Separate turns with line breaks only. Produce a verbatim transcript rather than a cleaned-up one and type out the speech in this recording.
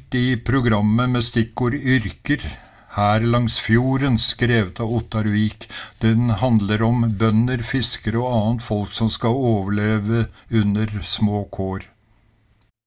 midt i programmet med stikkord yrker. Her langs fjorden, skrevet av Ottar Vik. Den handler om bønder, fiskere og annet folk som skal overleve under små kår.